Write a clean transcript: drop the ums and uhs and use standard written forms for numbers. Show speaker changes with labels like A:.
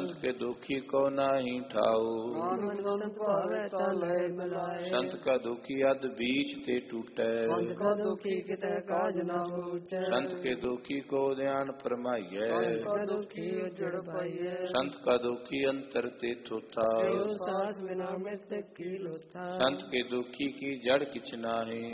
A: संत के दुखी को नाही ठाऊ।
B: संत भावे ताले मिलाए।
A: संत का दुखी अध बीच ते टूटे।
B: संत का दुखी किते काज ना पूछे।
A: संत के दुखी को ध्यान फरमाइए।
B: संत का दुखी उजड़ पाइए।
A: संत का दुखी अंतर ते थोथा।
B: सास बिना मृत्यु की लुथा।
A: संत के दुखी की जड़ किछ नाही।